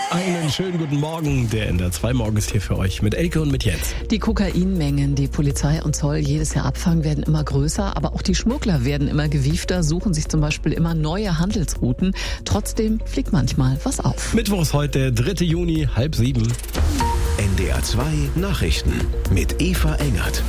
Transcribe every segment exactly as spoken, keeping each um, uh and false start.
Einen schönen guten Morgen. Der N D R zwei Morgen ist hier für euch mit Elke und mit Jens. Die Kokainmengen, die Polizei und Zoll jedes Jahr abfangen, werden immer größer. Aber auch die Schmuggler werden immer gewiefter, suchen sich zum Beispiel immer neue Handelsrouten. Trotzdem fliegt manchmal was auf. Mittwoch ist heute der dritte Juni, halb sieben. N D R zwei Nachrichten mit Eva Engert.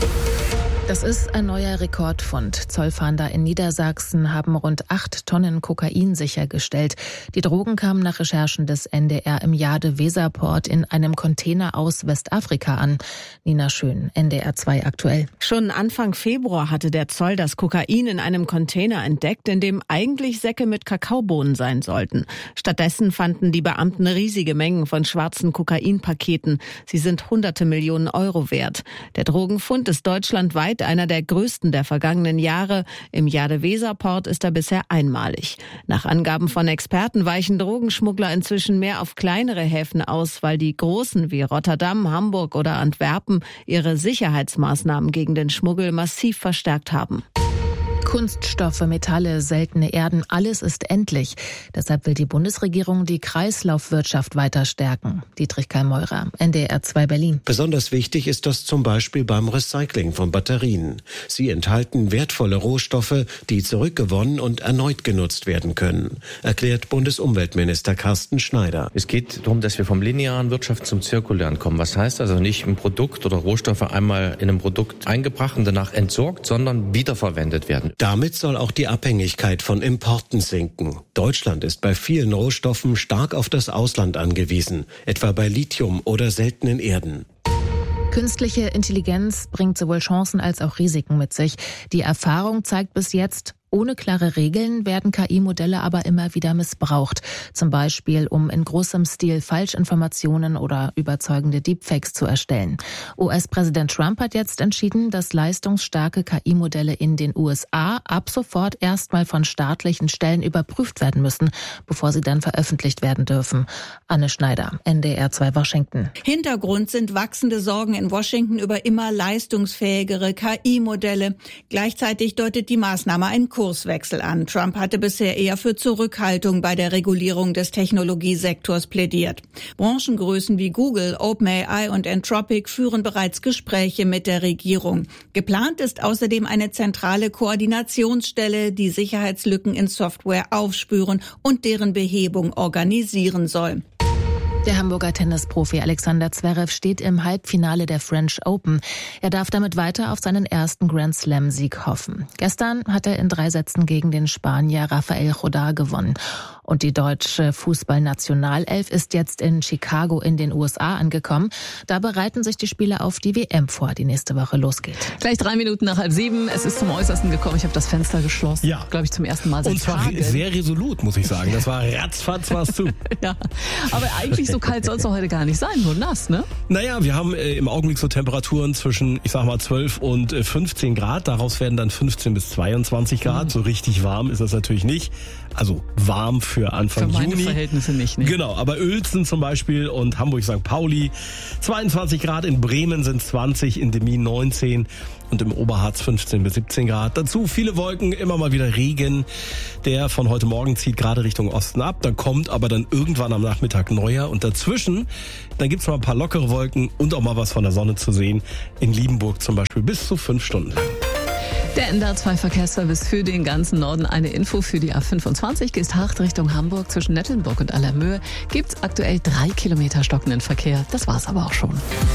Das ist ein neuer Rekordfund. Zollfahnder in Niedersachsen haben rund acht Tonnen Kokain sichergestellt. Die Drogen kamen nach Recherchen des N D R im Jade-Weser-Port in einem Container aus Westafrika an. Nina Schön, N D R zwei aktuell. Schon Anfang Februar hatte der Zoll das Kokain in einem Container entdeckt, in dem eigentlich Säcke mit Kakaobohnen sein sollten. Stattdessen fanden die Beamten riesige Mengen von schwarzen Kokainpaketen. Sie sind hunderte Millionen Euro wert. Der Drogenfund ist deutschlandweit einer der größten der vergangenen Jahre. Im Jade-Weser-Port ist er bisher einmalig. Nach Angaben von Experten weichen Drogenschmuggler inzwischen mehr auf kleinere Häfen aus, weil die großen wie Rotterdam, Hamburg oder Antwerpen ihre Sicherheitsmaßnahmen gegen den Schmuggel massiv verstärkt haben. Kunststoffe, Metalle, seltene Erden, alles ist endlich. Deshalb will die Bundesregierung die Kreislaufwirtschaft weiter stärken. Dietrich Keimeurer, N D R zwei Berlin. Besonders wichtig ist das zum Beispiel beim Recycling von Batterien. Sie enthalten wertvolle Rohstoffe, die zurückgewonnen und erneut genutzt werden können, erklärt Bundesumweltminister Carsten Schneider. Es geht darum, dass wir vom linearen Wirtschaft zum zirkulären kommen. Was heißt also nicht ein Produkt oder Rohstoffe einmal in einem Produkt eingebracht und danach entsorgt, sondern wiederverwendet werden. Damit soll auch die Abhängigkeit von Importen sinken. Deutschland ist bei vielen Rohstoffen stark auf das Ausland angewiesen, etwa bei Lithium oder seltenen Erden. Künstliche Intelligenz bringt sowohl Chancen als auch Risiken mit sich. Die Erfahrung zeigt bis jetzt, ohne klare Regeln werden K I-Modelle aber immer wieder missbraucht. Zum Beispiel, um in großem Stil Falschinformationen oder überzeugende Deepfakes zu erstellen. U S-Präsident Trump hat jetzt entschieden, dass leistungsstarke K I-Modelle in den U S A ab sofort erstmal von staatlichen Stellen überprüft werden müssen, bevor sie dann veröffentlicht werden dürfen. Anne Schneider, N D R zwei Washington. Hintergrund sind wachsende Sorgen in Washington über immer leistungsfähigere K I-Modelle. Gleichzeitig deutet die Maßnahme einen Kurswechsel an. Trump hatte bisher eher für Zurückhaltung bei der Regulierung des Technologiesektors plädiert. Branchengrößen wie Google, OpenAI und Anthropic führen bereits Gespräche mit der Regierung. Geplant ist außerdem eine zentrale Koordinationsstelle, die Sicherheitslücken in Software aufspüren und deren Behebung organisieren soll. Der Hamburger Tennisprofi Alexander Zverev steht im Halbfinale der French Open. Er darf damit weiter auf seinen ersten Grand-Slam-Sieg hoffen. Gestern hat er in drei Sätzen gegen den Spanier Rafael Jodar gewonnen. Und die deutsche Fußballnationalelf ist jetzt in Chicago in den U S A angekommen. Da bereiten sich die Spieler auf die W M vor, die nächste Woche losgeht. Gleich drei Minuten nach halb sieben. Es ist zum Äußersten gekommen. Ich habe das Fenster geschlossen. Ja. Glaube ich zum ersten Mal seit Und zwar Tagen. sehr resolut, muss ich sagen. Das war ratzfatz war's zu. Ja, aber eigentlich so kalt soll es doch heute gar nicht sein, nur nass, ne? Naja, wir haben äh, im Augenblick so Temperaturen zwischen, ich sag mal, zwölf und äh, fünfzehn Grad. Daraus werden dann fünfzehn bis zweiundzwanzig Grad. Mhm. So richtig warm ist das natürlich nicht. Also warm für Anfang Für meine Juni. Verhältnisse nicht, ne? Genau, aber Uelzen zum Beispiel und Hamburg-Sankt Pauli zweiundzwanzig Grad, in Bremen sind zwanzig, in Demmin neunzehn und im Oberharz fünfzehn bis siebzehn Grad. Dazu viele Wolken, immer mal wieder Regen. Der von heute Morgen zieht gerade Richtung Osten ab. Dann kommt aber dann irgendwann am Nachmittag neuer. Und dazwischen, dann gibt's mal ein paar lockere Wolken und auch mal was von der Sonne zu sehen. In Liebenburg zum Beispiel bis zu fünf Stunden lang. Der N D R zwei Verkehrsservice für den ganzen Norden. Eine Info für die A fünfundzwanzig. Geesthacht Richtung Hamburg zwischen Nettelnburg und Allermöhe. Gibt's aktuell drei Kilometer stockenden Verkehr. Das war's aber auch schon.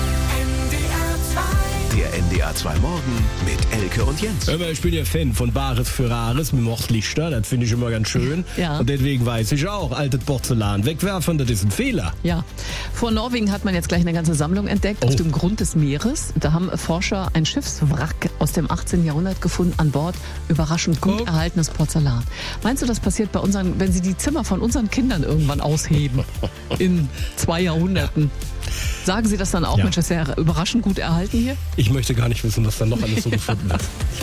Der N D R zwei Morgen mit Elke und Jens. Aber ich bin ja Fan von Bares für Rares mit Mochlichter. Das finde ich immer ganz schön. Ja. Und deswegen weiß ich auch, altes Porzellan wegwerfen, das ist ein Fehler. Ja, vor Norwegen hat man jetzt gleich eine ganze Sammlung entdeckt Oh. auf dem Grund des Meeres. Da haben Forscher ein Schiffswrack aus dem achtzehnten Jahrhundert gefunden, an Bord überraschend gut Oh. erhaltenes Porzellan. Meinst du, das passiert bei unseren, wenn sie die Zimmer von unseren Kindern irgendwann ausheben in zwei Jahrhunderten? Sagen sie das dann auch, Ja. Mensch, das ist ja überraschend gut erhalten hier? Ich möchte gar nicht wissen, was da noch alles so gefunden wird.